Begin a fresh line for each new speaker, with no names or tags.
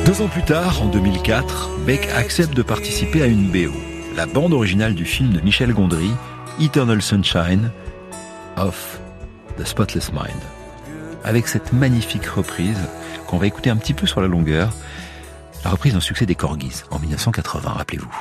2 ans plus tard, en 2004, Beck accepte de participer à une BO, la bande originale du film de Michel Gondry, Eternal Sunshine of the Spotless Mind. Avec cette magnifique reprise qu'on va écouter un petit peu sur la longueur, la reprise d'un succès des Corgis en 1980, rappelez-vous.